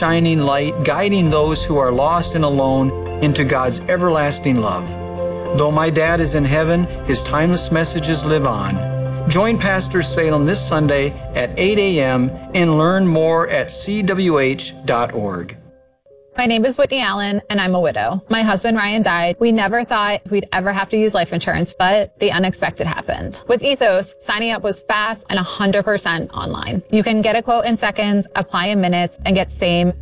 shining light, guiding those who are lost and alone into God's everlasting love. Though my dad is in heaven, his timeless messages live on. Join Pastor Salem this Sunday at 8 a.m. and learn more at cwh.org. My name is Whitney Allen, and I'm a widow. My husband, Ryan, died. We never thought we'd ever have to use life insurance, but the unexpected happened. With Ethos, signing up was fast and 100% online. You can get a quote in seconds, apply in minutes, and get same